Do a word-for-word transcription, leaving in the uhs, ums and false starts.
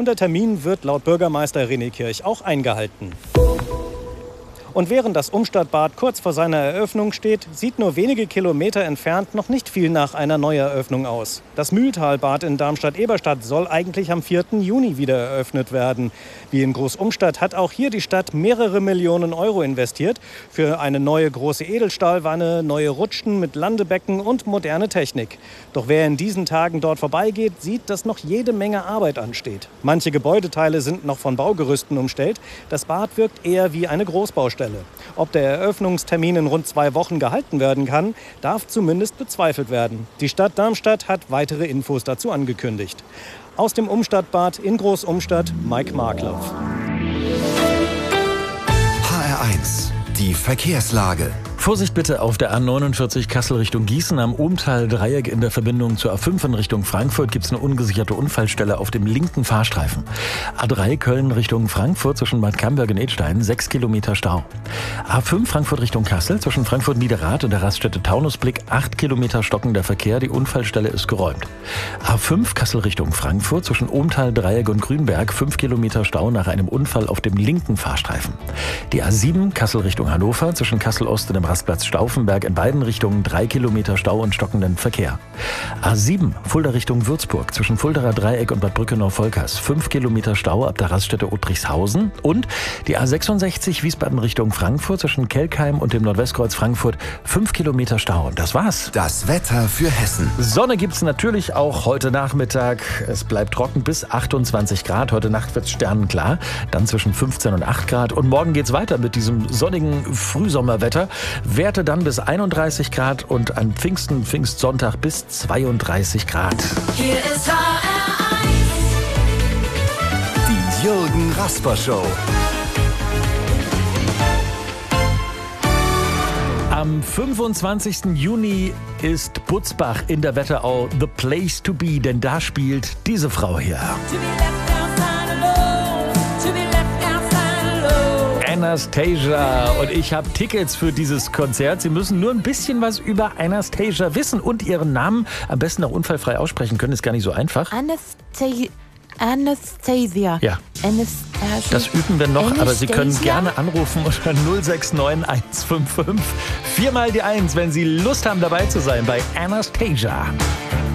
und der Termin wird laut Bürgermeister René Kirch auch eingehalten. Und während das Umstadtbad kurz vor seiner Eröffnung steht, sieht nur wenige Kilometer entfernt noch nicht viel nach einer Neueröffnung aus. Das Mühltalbad in Darmstadt-Eberstadt soll eigentlich am vierten Juni wieder eröffnet werden. Wie in Großumstadt hat auch hier die Stadt mehrere Millionen Euro investiert für eine neue große Edelstahlwanne, neue Rutschen mit Landebecken und moderne Technik. Doch wer in diesen Tagen dort vorbeigeht, sieht, dass noch jede Menge Arbeit ansteht. Manche Gebäudeteile sind noch von Baugerüsten umstellt. Das Bad wirkt eher wie eine Großbaustelle. Ob der Eröffnungstermin in rund zwei Wochen gehalten werden kann, darf zumindest bezweifelt werden. Die Stadt Darmstadt hat weitere Infos dazu angekündigt. Aus dem Umstadtbad in Großumstadt, Mike Markloff. H R eins, die Verkehrslage. Vorsicht bitte auf der A neunundvierzig Kassel Richtung Gießen. Am Ohmtal-Dreieck in der Verbindung zur A fünf in Richtung Frankfurt gibt es eine ungesicherte Unfallstelle auf dem linken Fahrstreifen. A drei Köln Richtung Frankfurt zwischen Bad Camberg und Edstein, sechs Kilometer Stau. A fünf Frankfurt Richtung Kassel zwischen Frankfurt-Niederrad und der Raststätte Taunusblick, acht Kilometer stockender Verkehr. Die Unfallstelle ist geräumt. A fünf Kassel Richtung Frankfurt zwischen Ohmtal-Dreieck und Grünberg, fünf Kilometer Stau nach einem Unfall auf dem linken Fahrstreifen. Die A sieben Kassel Richtung Hannover zwischen Kassel-Ost und dem Rastplatz Stauffenberg in beiden Richtungen drei Kilometer Stau und stockenden Verkehr. A sieben Fulda Richtung Würzburg zwischen Fuldaer Dreieck und Bad Brückenau-Volkers fünf Kilometer Stau ab der Raststätte Uttrichshausen und die A sechsundsechzig Wiesbaden Richtung Frankfurt zwischen Kelkheim und dem Nordwestkreuz Frankfurt fünf Kilometer Stau. Und das war's. Das Wetter für Hessen. Sonne gibt's natürlich auch heute Nachmittag. Es bleibt trocken bis achtundzwanzig Grad. Heute Nacht wird's sternenklar. Dann zwischen fünfzehn und acht Grad. Und morgen geht's weiter mit diesem sonnigen Frühsommerwetter. Werte dann bis einunddreißig Grad und an Pfingsten, Pfingstsonntag bis zweiunddreißig Grad. Hier ist H R eins. Die Jürgen Rasper Show. Am fünfundzwanzigsten Juni ist Butzbach in der Wetterau the place to be, denn da spielt diese Frau hier. Anastasia, und ich habe Tickets für dieses Konzert. Sie müssen nur ein bisschen was über Anastasia wissen und ihren Namen am besten auch unfallfrei aussprechen können. Ist gar nicht so einfach. Anastasia. Anastasia. Ja. Anastasia. Das üben wir noch, Anastasia? aber Sie können gerne anrufen unter null sechs neun eins fünf fünf. Viermal die Eins, wenn Sie Lust haben, dabei zu sein bei Anastasia.